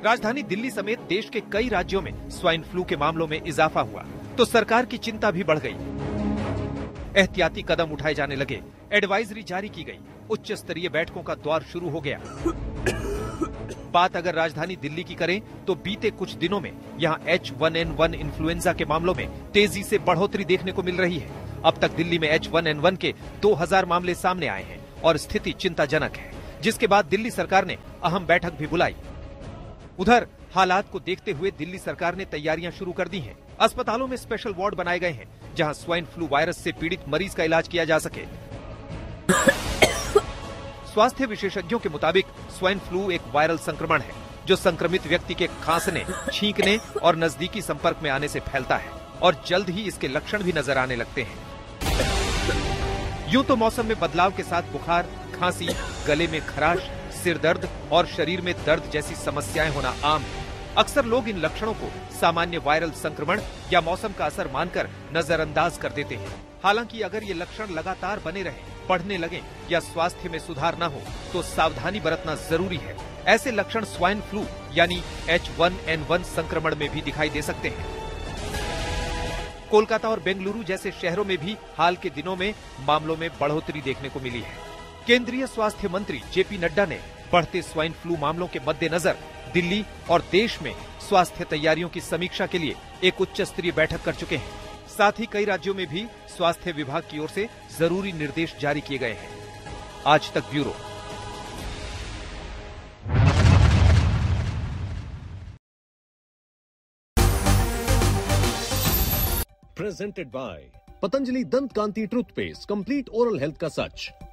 राजधानी दिल्ली समेत देश के कई राज्यों में स्वाइन फ्लू के मामलों में इजाफा हुआ तो सरकार की चिंता भी बढ़ गई। एहतियाती कदम उठाए जाने लगे, एडवाइजरी जारी की गई, उच्च स्तरीय बैठकों का दौर शुरू हो गया। बात अगर राजधानी दिल्ली की करें तो बीते कुछ दिनों में यहां H1N1 इन्फ्लुएंजा के मामलों में तेजी से बढ़ोतरी देखने को मिल रही है। अब तक दिल्ली में H1N1 के 2000 मामले सामने आए हैं और स्थिति चिंताजनक है, जिसके बाद दिल्ली सरकार ने अहम बैठक भी बुलाई। उधर हालात को देखते हुए दिल्ली सरकार ने तैयारियां शुरू कर दी हैं। अस्पतालों में स्पेशल वार्ड बनाए गए हैं, जहां स्वाइन फ्लू वायरस से पीड़ित मरीज का इलाज किया जा सके। स्वास्थ्य विशेषज्ञों के मुताबिक स्वाइन फ्लू एक वायरल संक्रमण है जो संक्रमित व्यक्ति के खांसने, छींकने और नजदीकी संपर्क में आने से फैलता है और जल्द ही इसके लक्षण भी नजर आने लगते हैं। यूं तो मौसम में बदलाव के साथ बुखार, खांसी, गले में खराश, सिर दर्द और शरीर में दर्द जैसी समस्याएं होना आम है। अक्सर लोग इन लक्षणों को सामान्य वायरल संक्रमण या मौसम का असर मानकर नजरअंदाज कर देते हैं। हालांकि अगर ये लक्षण लगातार बने रहें, बढ़ने लगें या स्वास्थ्य में सुधार न हो तो सावधानी बरतना जरूरी है। ऐसे लक्षण स्वाइन फ्लू यानी H1N1 संक्रमण में भी दिखाई दे सकते हैं। कोलकाता और बेंगलुरु जैसे शहरों में भी हाल के दिनों में मामलों में बढ़ोतरी देखने को मिली है। केंद्रीय स्वास्थ्य मंत्री जेपी नड्डा ने बढ़ते स्वाइन फ्लू मामलों के मद्देनजर दिल्ली और देश में स्वास्थ्य तैयारियों की समीक्षा के लिए एक उच्च स्तरीय बैठक कर चुके हैं। साथ ही कई राज्यों में भी स्वास्थ्य विभाग की ओर से जरूरी निर्देश जारी किए गए हैं। आज तक bureau. Presented by Patanjali Dant Kanti Toothpaste, complete oral health का सच।